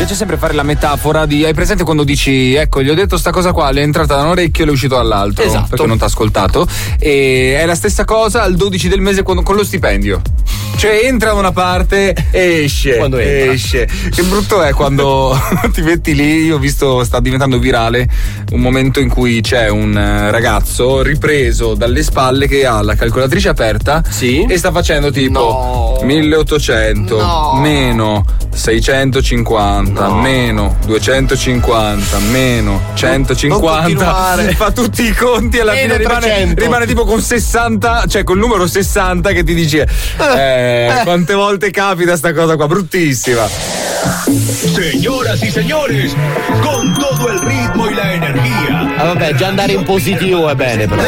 piace sempre fare la metafora di, hai presente quando dici, ecco, gli ho detto sta cosa qua, le è entrata da un orecchio e le è uscito dall'altro, esatto, perché non ti ha ascoltato. E è la stessa cosa al 12 del mese con lo stipendio. Cioè entra da una parte e esce. Quando entra. Esce. Che brutto è quando ti metti lì. Io ho visto, sta diventando virale un momento in cui c'è un ragazzo ripreso dalle spalle che ha la calcolatrice aperta, sì, e sta facendo tipo 1800 meno 650 meno 250 meno 150, fa tutti i conti e alla fine rimane tipo con 60, cioè col numero 60 che ti dice quante volte capita sta cosa qua, bruttissima. Señoras y señores, con todo el ritmo y la energía. Vabbè, già andare in positivo è bene, però.